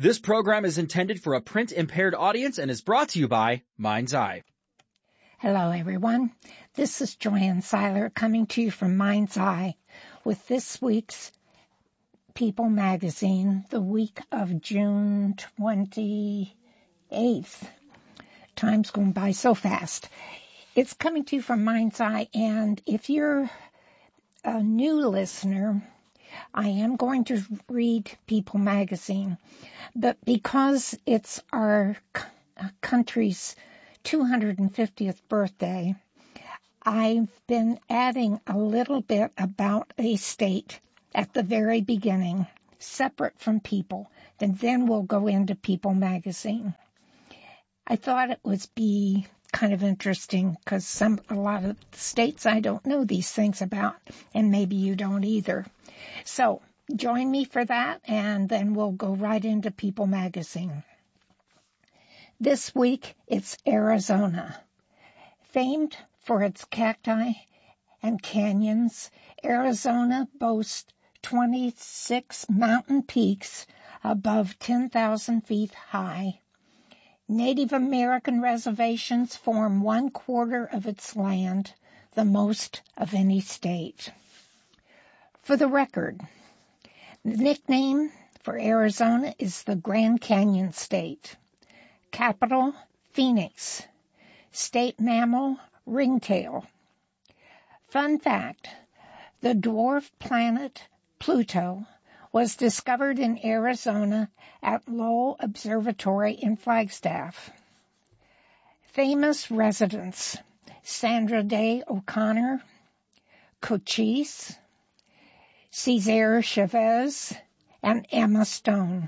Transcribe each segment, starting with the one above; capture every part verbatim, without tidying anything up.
This program is intended for a print-impaired audience and is brought to you by Mind's Eye. Hello, everyone. This is Joanne Seiler coming to you from Mind's Eye with this week's People magazine, the week of June twenty-eighth. Time's going by so fast. It's coming to you from Mind's Eye, and if you're a new listener, I am going to read People magazine, but because it's our c- country's two hundred fiftieth birthday, I've been adding a little bit about a state at the very beginning, separate from People, and then we'll go into People magazine. I thought it would be kind of interesting because some a lot of states I don't know these things about, and maybe you don't either. So join me for that, and then we'll go right into People magazine. This week, it's Arizona. Famed for its cacti and canyons, Arizona boasts twenty-six mountain peaks above ten thousand feet high. Native American reservations form one quarter of its land, the most of any state. For the record, the nickname for Arizona is the Grand Canyon State. Capital, Phoenix. State mammal, ringtail. Fun fact, the dwarf planet Pluto was discovered in Arizona at Lowell Observatory in Flagstaff. Famous residents, Sandra Day O'Connor, Cochise, Cesar Chavez, and Emma Stone.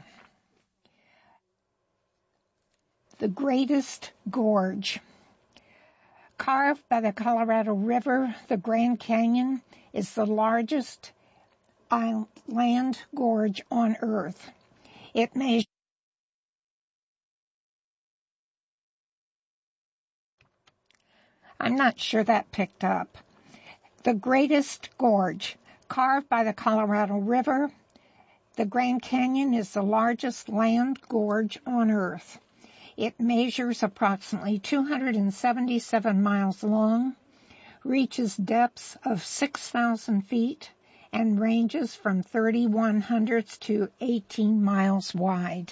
The Greatest Gorge. Carved by the Colorado River, the Grand Canyon is the largest land gorge on Earth. It measures I'm not sure that picked up. The Greatest Gorge. Carved by the Colorado River, the Grand Canyon is the largest land gorge on Earth. It measures approximately two hundred seventy-seven miles long, reaches depths of six thousand feet, and ranges from thirty-one hundredths to eighteen miles wide.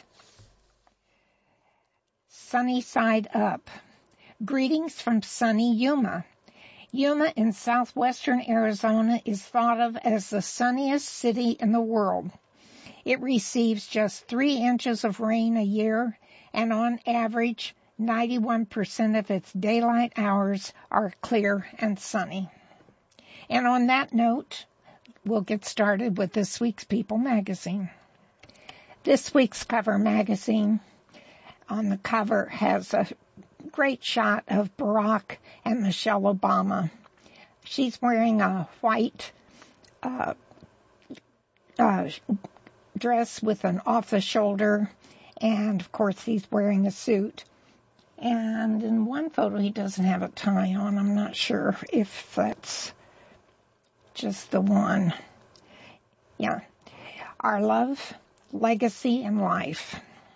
Sunny Side Up. Greetings from sunny Yuma. Yuma in southwestern Arizona is thought of as the sunniest city in the world. It receives just three inches of rain a year, and on average, ninety-one percent of its daylight hours are clear and sunny. And on that note, we'll get started with this week's People magazine. This week's cover magazine on the cover has a great shot of Barack and Michelle Obama. She's wearing a white uh, uh, dress with an off-the-shoulder, and of course he's wearing a suit. And in one photo he doesn't have a tie on. I'm not sure if that's just the one. Yeah. Our Love, Legacy, and Life.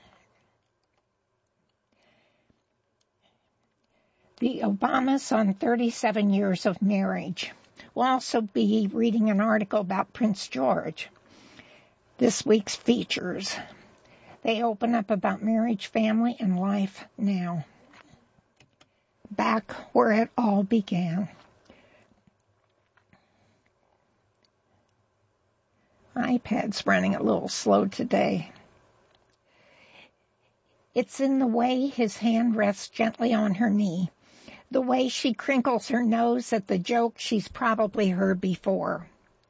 The Obamas on thirty-seven years of marriage. We'll also be reading an article about Prince George. This week's features. They open up about marriage, family, and life now. Back where it all began. My iPad's running a little slow today. It's in the way his hand rests gently on her knee, the way she crinkles her nose at the joke she's probably heard before,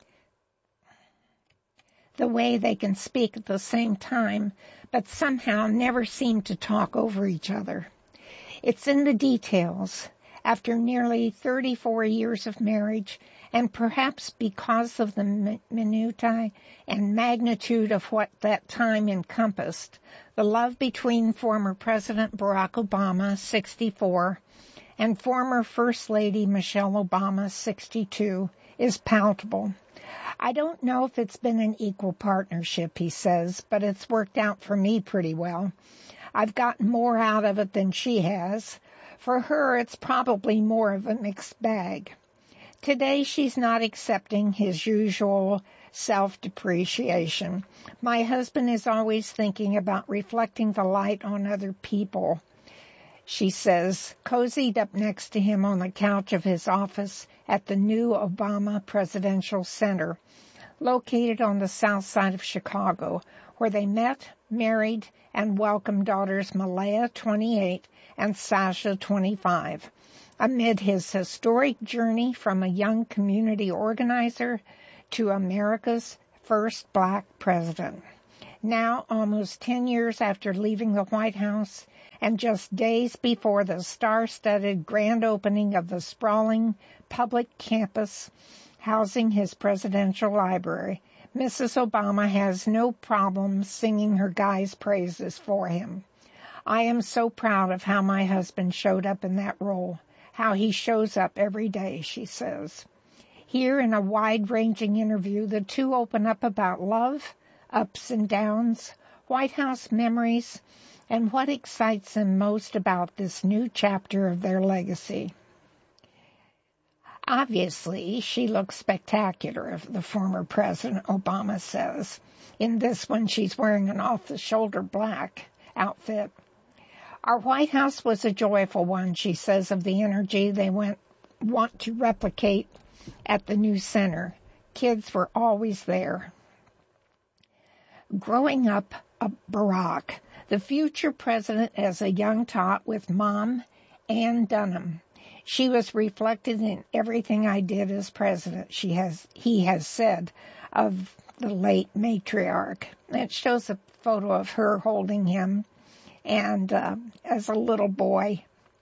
the way they can speak at the same time, but somehow never seem to talk over each other. It's in the details. After nearly thirty-four years of marriage, and perhaps because of the minutiae and magnitude of what that time encompassed, the love between former President Barack Obama, sixty-four, and former First Lady Michelle Obama, sixty-two, is palpable. I don't know if it's been an equal partnership, he says, but it's worked out for me pretty well. I've gotten more out of it than she has. For her, it's probably more of a mixed bag. Today, she's not accepting his usual self-depreciation. My husband is always thinking about reflecting the light on other people, she says, cozied up next to him on the couch of his office at the new Obama Presidential Center, located on the south side of Chicago, where they met, married, and welcomed daughters Malaya, twenty-eight, and Sasha, twenty-five, amid his historic journey from a young community organizer to America's first black president. Now, almost ten years after leaving the White House, and just days before the star-studded grand opening of the sprawling public campus housing his presidential library, Missus Obama has no problem singing her guy's praises for him. I am so proud of how my husband showed up in that role, how he shows up every day, she says. Here in a wide-ranging interview, the two open up about love, ups and downs, White House memories, and what excites them most about this new chapter of their legacy. Obviously, she looks spectacular, the former President Obama says. In this one, she's wearing an off-the-shoulder black outfit. Our White House was a joyful one, she says, of the energy they went, want to replicate at the new center. Kids were always there. Growing up a Barack, the future president as a young tot with Mom, Ann Dunham. She was reflected in everything I did as president, she has, he has said of the late matriarch. It shows a photo of her holding him and uh, as a little boy.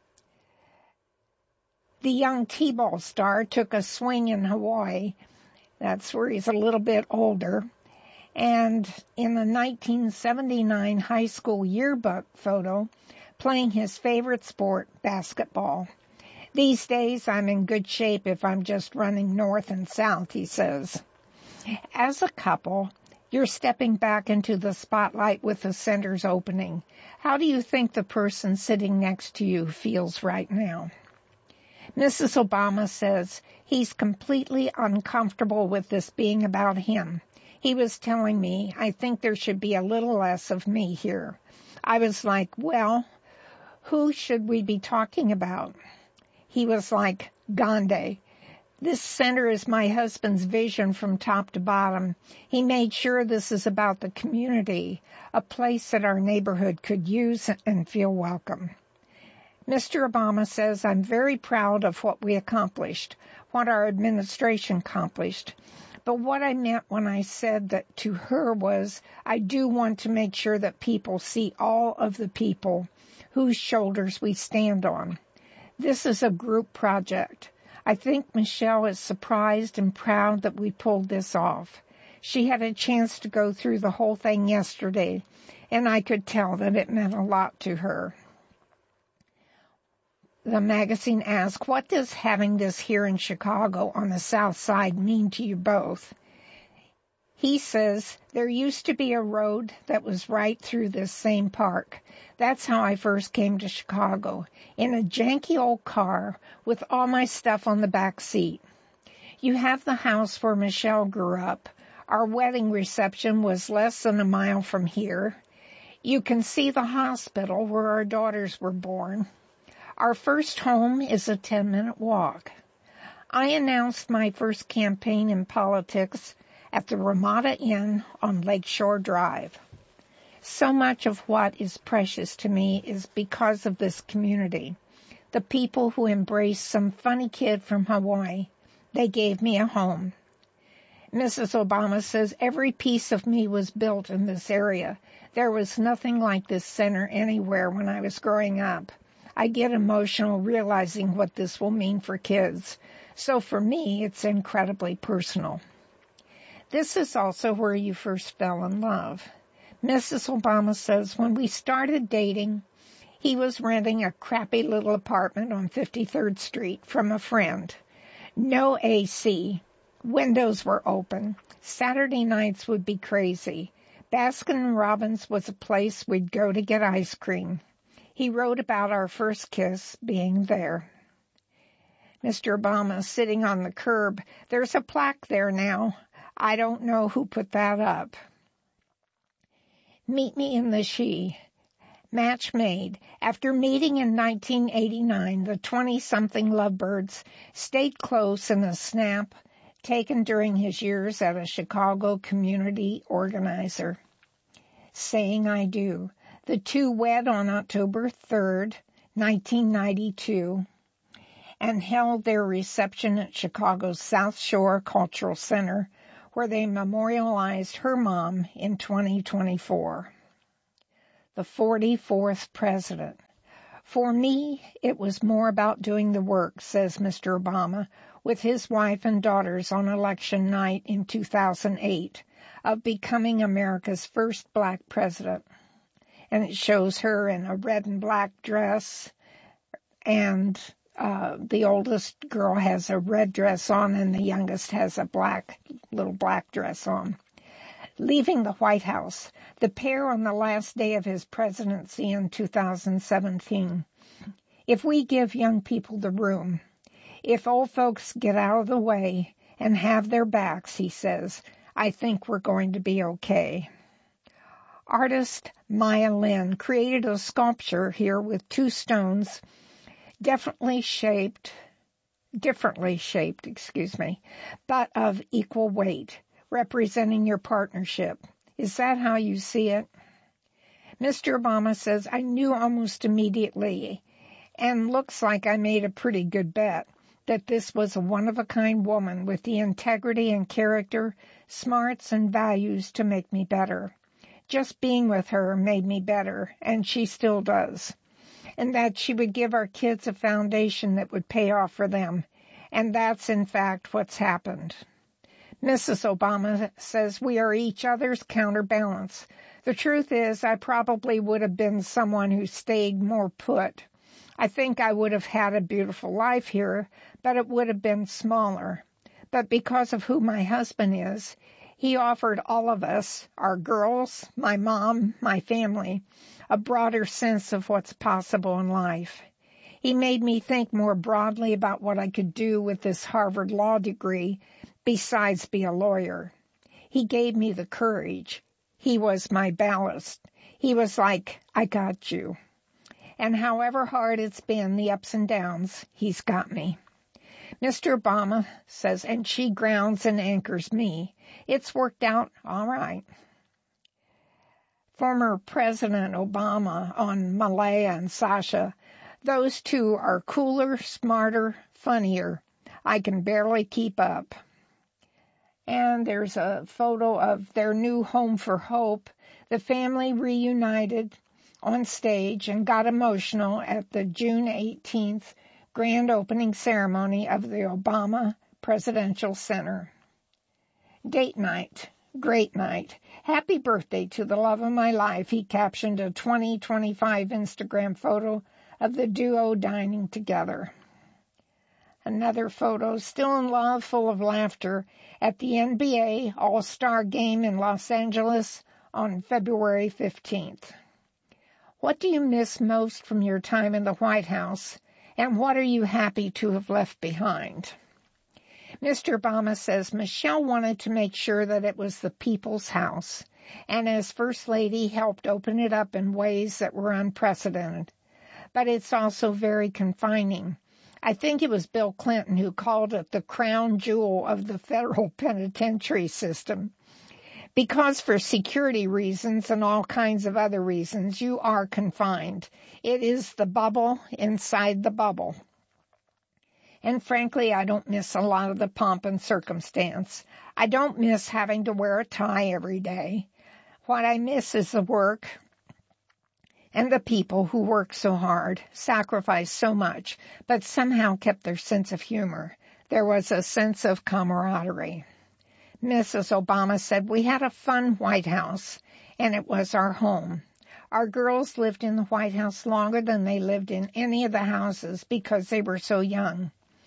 The young T-ball star took a swing in Hawaii. That's where he's a little bit older. And in the nineteen seventy-nine high school yearbook photo, playing his favorite sport, basketball. These days, I'm in good shape if I'm just running north and south, he says. As a couple, you're stepping back into the spotlight with the center's opening. How do you think the person sitting next to you feels right now? Missus Obama says he's completely uncomfortable with this being about him. He was telling me, I think there should be a little less of me here. I was like, well, who should we be talking about? He was like, Gandhi. This center is my husband's vision from top to bottom. He made sure this is about the community, a place that our neighborhood could use and feel welcome. Mister Obama says, I'm very proud of what we accomplished, what our administration accomplished. But what I meant when I said that to her was, I do want to make sure that people see all of the people whose shoulders we stand on. This is a group project. I think Michelle is surprised and proud that we pulled this off. She had a chance to go through the whole thing yesterday, and I could tell that it meant a lot to her. The magazine asked, what does having this here in Chicago on the south side mean to you both? He says, there used to be a road that was right through this same park. That's how I first came to Chicago, in a janky old car with all my stuff on the back seat. You have the house where Michelle grew up. Our wedding reception was less than a mile from here. You can see the hospital where our daughters were born. Our first home is a ten-minute walk. I announced my first campaign in politics at the Ramada Inn on Lakeshore Drive. So much of what is precious to me is because of this community. The people who embraced some funny kid from Hawaii, they gave me a home. Missus Obama says every piece of me was built in this area. There was nothing like this center anywhere when I was growing up. I get emotional realizing what this will mean for kids. So for me, it's incredibly personal. This is also where you first fell in love. Missus Obama says when we started dating, he was renting a crappy little apartment on fifty-third Street from a friend. No A C, Windows were open. Saturday nights would be crazy. Baskin Robbins was a place we'd go to get ice cream. He wrote about our first kiss being there. Mister Obama sitting on the curb. There's a plaque there now. I don't know who put that up. Meet me in the she. Match made. After meeting in nineteen eighty-nine, the twenty-something lovebirds stayed close in a snap taken during his years as a Chicago community organizer. Saying I do. The two wed on October third, nineteen ninety-two, and held their reception at Chicago's South Shore Cultural Center, where they memorialized her mom in twenty twenty-four. The forty-fourth president. For me, it was more about doing the work, says Mister Obama, with his wife and daughters on election night in two thousand eight, of becoming America's first black president. And it shows her in a red and black dress, and uh, the oldest girl has a red dress on, and the youngest has a black, little black dress on. Leaving the White House, the pair on the last day of his presidency in two thousand seventeen. If we give young people the room, if old folks get out of the way and have their backs, he says, I think we're going to be okay. Artist Maya Lin created a sculpture here with two stones, definitely shaped, differently shaped, excuse me, but of equal weight, representing your partnership. Is that how you see it? Mister Obama says, I knew almost immediately, and looks like I made a pretty good bet, that this was a one-of-a-kind woman with the integrity and character, smarts and values to make me better. Just being with her made me better, and she still does. And that she would give our kids a foundation that would pay off for them. And that's, in fact, what's happened. Missus Obama says we are each other's counterbalance. The truth is, I probably would have been someone who stayed more put. I think I would have had a beautiful life here, but it would have been smaller. But because of who my husband is, he offered all of us, our girls, my mom, my family, a broader sense of what's possible in life. He made me think more broadly about what I could do with this Harvard Law degree besides be a lawyer. He gave me the courage. He was my ballast. He was like, I got you. And however hard it's been, the ups and downs, he's got me. Mister Obama says, and she grounds and anchors me. It's worked out all right. Former President Obama on Malaya and Sasha. Those two are cooler, smarter, funnier. I can barely keep up. And there's a photo of their new home for hope. The family reunited on stage and got emotional at the June eighteenth grand opening ceremony of the Obama Presidential Center. Date night. Great night. Happy birthday to the love of my life, he captioned a twenty twenty-five Instagram photo of the duo dining together. Another photo, still in love, full of laughter, at the N B A All-Star Game in Los Angeles on February fifteenth. What do you miss most from your time in the White House, and what are you happy to have left behind? Mister Obama says Michelle wanted to make sure that it was the people's house, and as First Lady helped open it up in ways that were unprecedented. But it's also very confining. I think it was Bill Clinton who called it the crown jewel of the federal penitentiary system. Because for security reasons and all kinds of other reasons, you are confined. It is the bubble inside the bubble. And frankly, I don't miss a lot of the pomp and circumstance. I don't miss having to wear a tie every day. What I miss is the work and the people who work so hard, sacrificed so much, but somehow kept their sense of humor. There was a sense of camaraderie. Missus Obama said, we had a fun White House, and it was our home. Our girls lived in the White House longer than they lived in any of the houses because they were so young.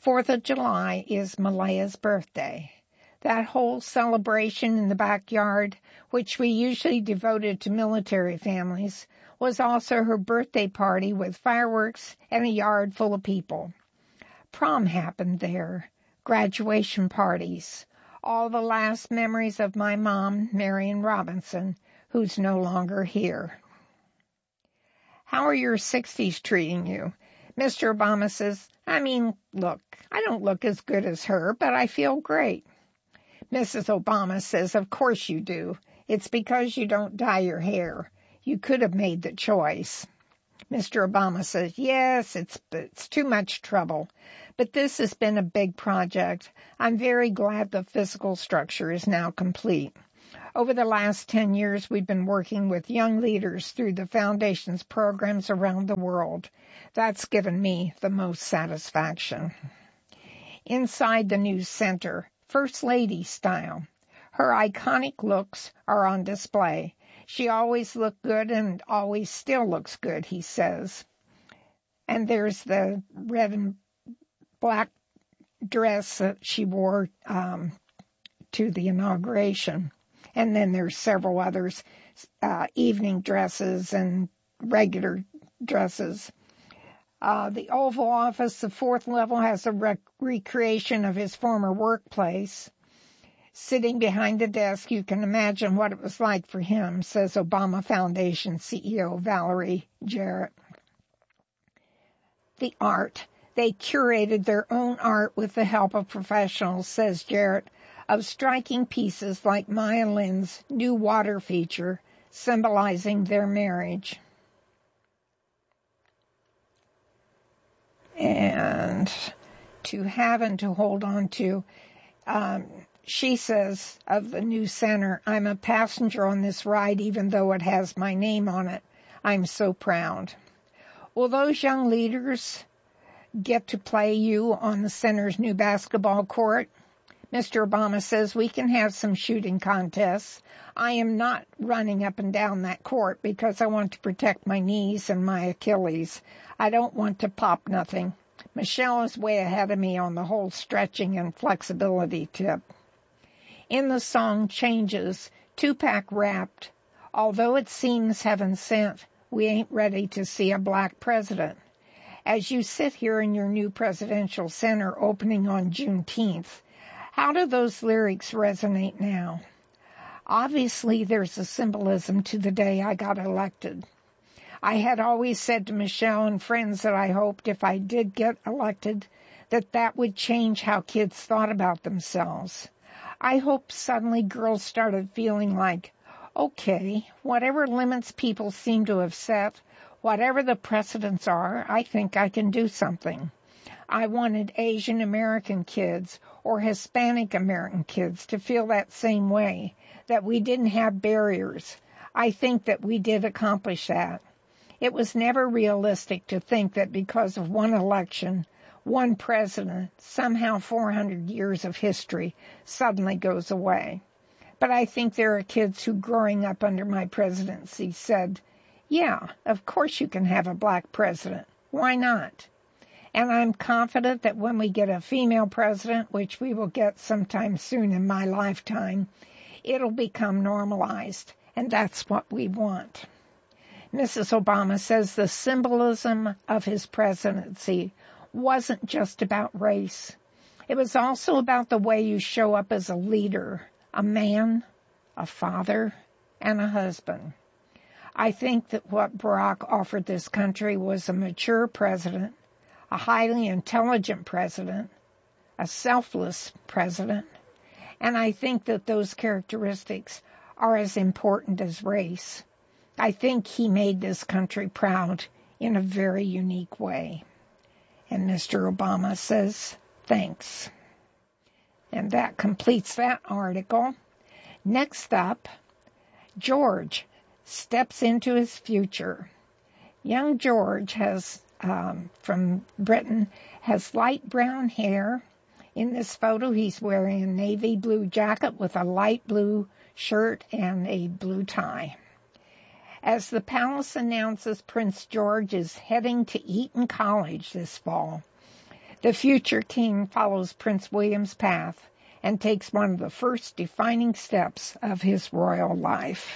Fourth of July is Malaya's birthday. That whole celebration in the backyard, which we usually devoted to military families, was also her birthday party with fireworks and a yard full of people. Prom happened there, graduation parties, all the last memories of my mom, Marion Robinson, who's no longer here. How are your sixties treating you? Mister Obama says, I mean, look, I don't look as good as her, but I feel great. Missus Obama says, of course you do. It's because you don't dye your hair. You could have made the choice. Mister Obama says, yes, it's, it's too much trouble. But this has been a big project. I'm very glad the physical structure is now complete. Over the last ten years, we've been working with young leaders through the Foundation's programs around the world. That's given me the most satisfaction. Inside the new center, First Lady style. Her iconic looks are on display. She always looked good and always still looks good, he says. And there's the red and black dress that she wore um, to the inauguration. And then there's several others, uh, evening dresses and regular dresses. Uh, the Oval Office, the fourth level, has a rec- recreation of his former workplace. Sitting behind the desk, you can imagine what it was like for him, says Obama Foundation C E O Valerie Jarrett. The art. They curated their own art with the help of professionals, says Jarrett, of striking pieces like Maya Lin's new water feature, symbolizing their marriage. And to have and to hold on to. Um, she says of the new center, I'm a passenger on this ride even though it has my name on it. I'm so proud. Will those young leaders get to play you on the center's new basketball court? Mister Obama says we can have some shooting contests. I am not running up and down that court because I want to protect my knees and my Achilles. I don't want to pop nothing. Michelle is way ahead of me on the whole stretching and flexibility tip. In the song Changes, Tupac rapped, although it seems heaven sent, we ain't ready to see a black president. As you sit here in your new presidential center opening on Juneteenth, how do those lyrics resonate now? Obviously, there's a symbolism to the day I got elected. I had always said to Michelle and friends that I hoped if I did get elected, that that would change how kids thought about themselves. I hoped suddenly girls started feeling like, okay, whatever limits people seem to have set, whatever the precedents are, I think I can do something. I wanted Asian American kids or Hispanic American kids to feel that same way, that we didn't have barriers. I think that we did accomplish that. It was never realistic to think that because of one election, one president, somehow four hundred years of history suddenly goes away. But I think there are kids who, growing up under my presidency, said, yeah, of course you can have a black president. Why not? And I'm confident that when we get a female president, which we will get sometime soon in my lifetime, it'll become normalized, and that's what we want. Missus Obama says the symbolism of his presidency wasn't just about race. It was also about the way you show up as a leader, a man, a father, and a husband. I think that what Barack offered this country was a mature president, a highly intelligent president, a selfless president, and I think that those characteristics are as important as race. I think he made this country proud in a very unique way. And Mister Obama says, thanks. And that completes that article. Next up, George steps into his future. Young George has, um, from Britain, has light brown hair. In this photo, he's wearing a navy blue jacket with a light blue shirt and a blue tie. As the palace announces Prince George is heading to Eton College this fall, The future king follows Prince William's path and takes one of the first defining steps of his royal life.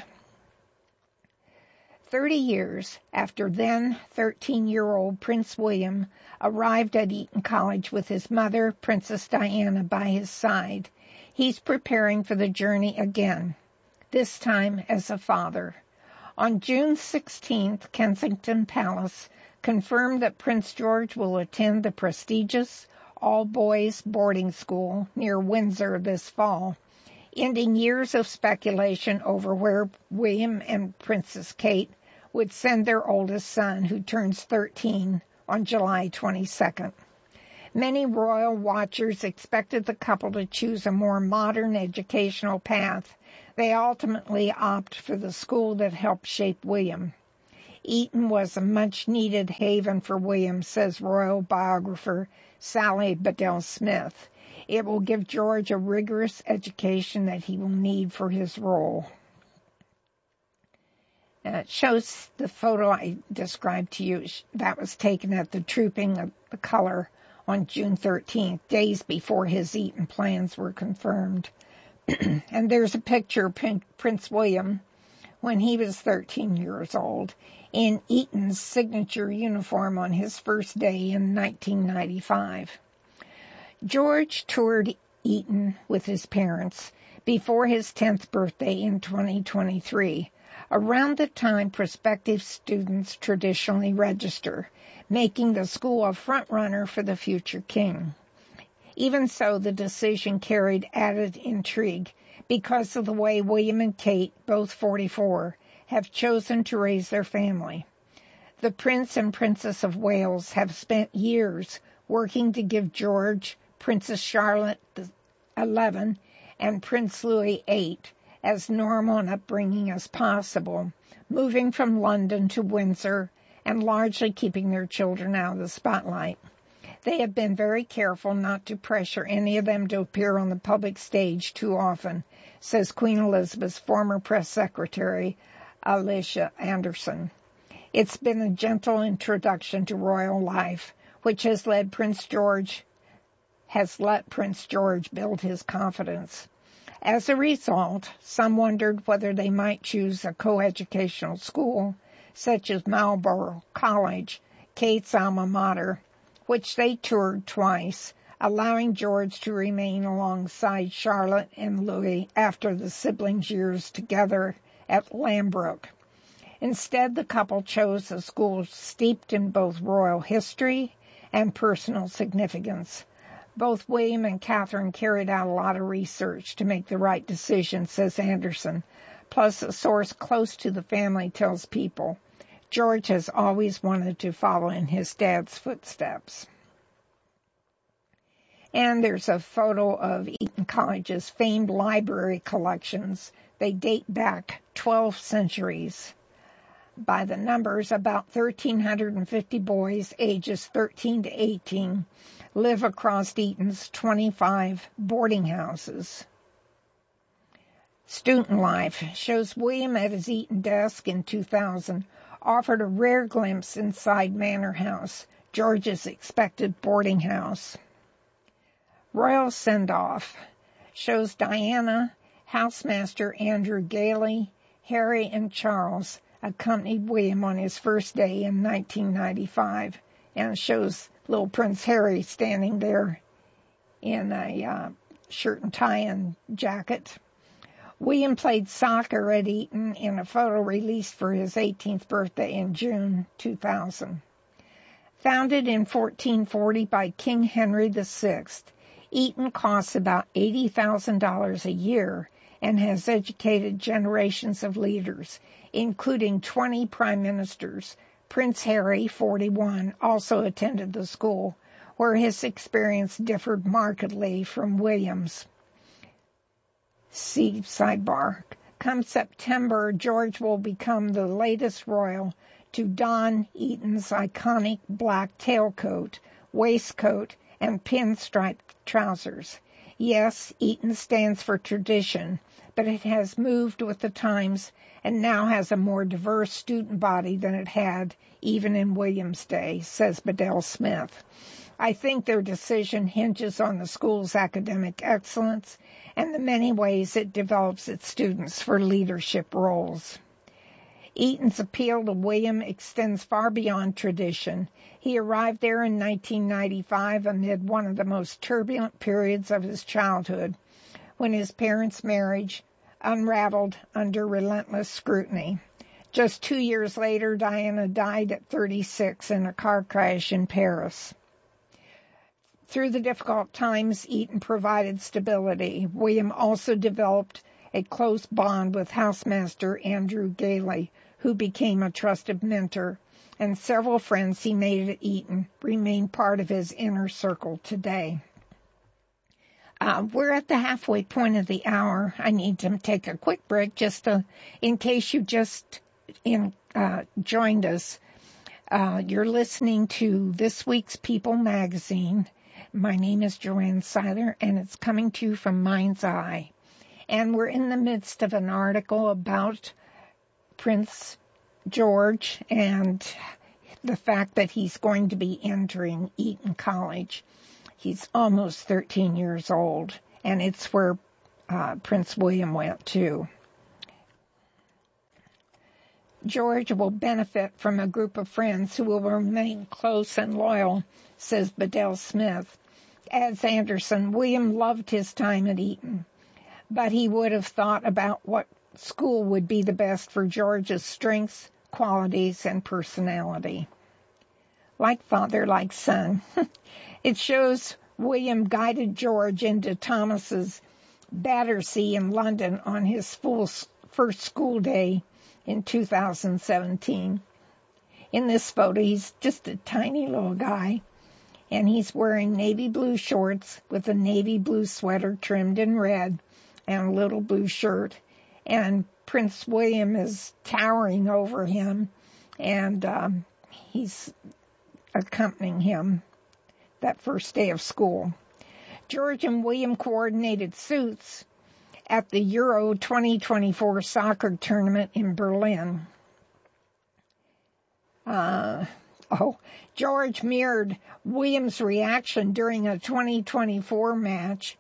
Thirty years after then thirteen-year-old Prince William arrived at Eton College with his mother, Princess Diana, by his side, he's preparing for the journey again, this time as a father. On June sixteenth, Kensington Palace confirmed that Prince George will attend the prestigious all-boys boarding school near Windsor this fall, ending years of speculation over where William and Princess Kate would send their oldest son, who turns thirteen, on July twenty-second. Many royal watchers expected the couple to choose a more modern educational path. They ultimately opted for the school that helped shape William. Eton was a much-needed haven for William, says royal biographer Sally Bedell Smith. It will give George a rigorous education that he will need for his role. Uh, it shows the photo I described to you. That was taken at the Trooping of the Color on June thirteenth, days before his Eton plans were confirmed. And there's a picture of Prince William when he was thirteen years old in Eton's signature uniform on his first day in nineteen ninety-five. George toured Eton with his parents before his tenth birthday in twenty twenty-three, around the time prospective students traditionally register, making the school a front-runner for the future king. Even so, the decision carried added intrigue because of the way William and Kate, both forty-four, have chosen to raise their family. The Prince and Princess of Wales have spent years working to give George, Princess Charlotte the eleventh, and Prince Louis the eighth as normal an upbringing as possible, moving from London to Windsor and largely keeping their children out of the spotlight. They have been very careful not to pressure any of them to appear on the public stage too often, says Queen Elizabeth's former press secretary, Alicia Anderson. It's been a gentle introduction to royal life, which has led Prince George, has let Prince George build his confidence. As a result, some wondered whether they might choose a coeducational school, such as Marlborough College, Kate's alma mater, which they toured twice, allowing George to remain alongside Charlotte and Louis after the siblings' years together at Lambrook. Instead, the couple chose a school steeped in both royal history and personal significance. Both William and Catherine carried out a lot of research to make the right decision, says Anderson. Plus, a source close to the family tells People, George has always wanted to follow in his dad's footsteps. And there's a photo of Eton College's famed library collections. They date back twelve centuries. By the numbers, about one thousand three hundred fifty boys ages thirteen to eighteen live across Eton's twenty-five boarding houses. Student Life shows William at his Eton desk in two thousand offered a rare glimpse inside Manor House, George's expected boarding house. Royal Send-Off shows Diana, housemaster Andrew Gailey, Harry, and Charles accompanied William on his first day in nineteen ninety-five, and shows little Prince Harry standing there in a uh, shirt and tie and jacket. William played soccer at Eton in a photo released for his eighteenth birthday in June two thousand. Founded in fourteen forty by King Henry the sixth, Eton costs about eighty thousand dollars a year and has educated generations of leaders, including twenty prime ministers. Prince Harry, forty-one, also attended the school, where his experience differed markedly from William's. See sidebar. Come September, George will become the latest royal to don Eton's iconic black tailcoat, waistcoat, and pinstripe trousers. Yes, Eton stands for tradition, but it has moved with the times and now has a more diverse student body than it had even in William's day, says Bedell Smith. I think their decision hinges on the school's academic excellence and the many ways it develops its students for leadership roles. Eaton's appeal to William extends far beyond tradition. He arrived there in nineteen ninety-five amid one of the most turbulent periods of his childhood, when his parents' marriage unraveled under relentless scrutiny. Just two years later, Diana died at thirty-six in a car crash in Paris. Through the difficult times, Eaton provided stability. William also developed a close bond with housemaster Andrew Gailey, who became a trusted mentor, and several friends he made at Eaton remain part of his inner circle today. Uh, we're at the halfway point of the hour. I need to take a quick break just to, in case you just in, uh, joined us. Uh, you're listening to this week's People magazine. My name is Joanne Seiler, and it's coming to you from Mind's Eye. And we're in the midst of an article about Prince George and the fact that he's going to be entering Eton College. He's almost thirteen years old, and it's where uh, Prince William went too. George will benefit from a group of friends who will remain close and loyal, says Bedell Smith. Adds Anderson, William loved his time at Eton, but he would have thought about what school would be the best for George's strengths, qualities, and personality. Like father, like son. It shows William guided George into Thomas's Battersea in London on his full first school day in two thousand seventeen. In this photo, he's just a tiny little guy, and he's wearing navy blue shorts with a navy blue sweater trimmed in red and a little blue shirt. And Prince William is towering over him, and um, he's accompanying him that first day of school. George and William coordinated suits at the Euro twenty twenty-four soccer tournament in Berlin. Uh, oh, George mirrored William's reaction during a twenty twenty-four match.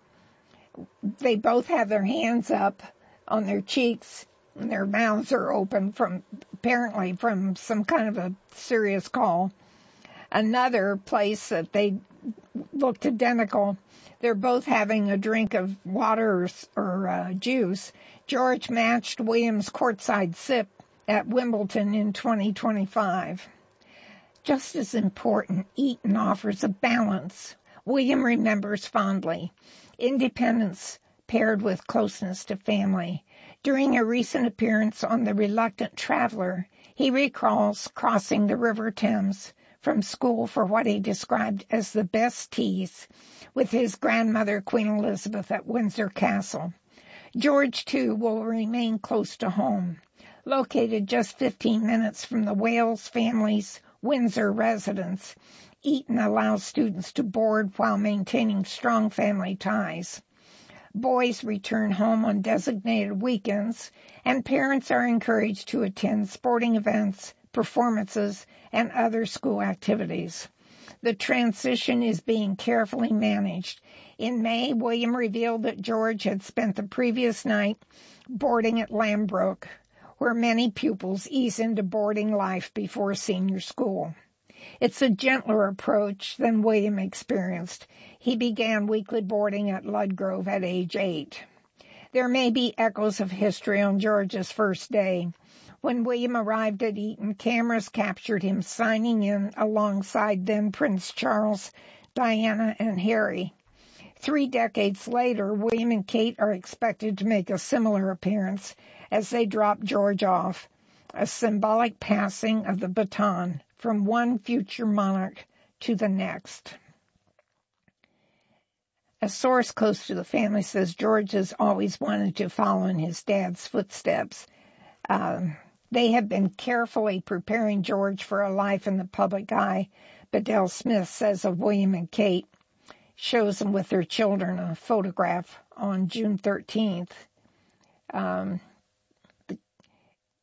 They both have their hands up on their cheeks, and their mouths are open from, apparently from some kind of a serious call. Another place that they looked identical, they're both having a drink of water or, or uh, juice. George matched William's courtside sip at Wimbledon in twenty twenty-five. Just as important, Eton offers a balance. William remembers fondly independence paired with closeness to family. During a recent appearance on The Reluctant Traveler, he recalls crossing the River Thames from school for what he described as the best teas with his grandmother, Queen Elizabeth, at Windsor Castle. George, too, will remain close to home. Located just fifteen minutes from the Wales family's Windsor residence, Eton allows students to board while maintaining strong family ties. Boys return home on designated weekends, and parents are encouraged to attend sporting events, performances, and other school activities. The transition is being carefully managed. In May, William revealed that George had spent the previous night boarding at Lambrook, where many pupils ease into boarding life before senior school. It's a gentler approach than William experienced. He began weekly boarding at Ludgrove at age eight. There may be echoes of history on George's first day. When William arrived at Eton, cameras captured him signing in alongside then Prince Charles, Diana, and Harry. Three decades later, William and Kate are expected to make a similar appearance as they drop George off, a symbolic passing of the baton from one future monarch to the next. A source close to the family says George has always wanted to follow in his dad's footsteps. Um, they have been carefully preparing George for a life in the public eye, Bedell Smith says of William and Kate. Shows them with their children a photograph on June thirteenth. Um, the,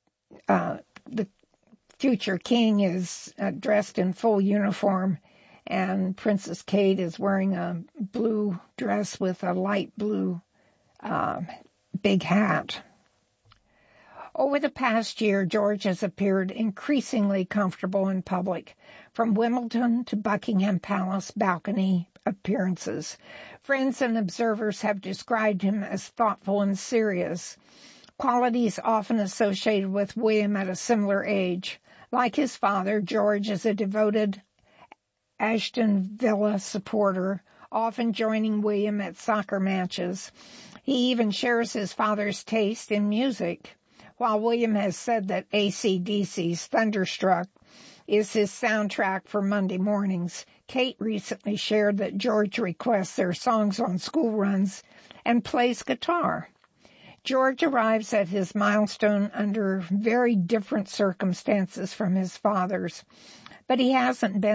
uh, the future king is uh, dressed in full uniform, and Princess Kate is wearing a blue dress with a light blue uh, big hat. Over the past year, George has appeared increasingly comfortable in public, from Wimbledon to Buckingham Palace balcony appearances. Friends and observers have described him as thoughtful and serious, qualities often associated with William at a similar age. Like his father, George is a devoted Ashton Villa supporter, often joining William at soccer matches. He even shares his father's taste in music. While William has said that A C D C's Thunderstruck is his soundtrack for Monday mornings, Kate recently shared that George requests their songs on school runs and plays guitar. George arrives at his milestone under very different circumstances from his father's, but he hasn't been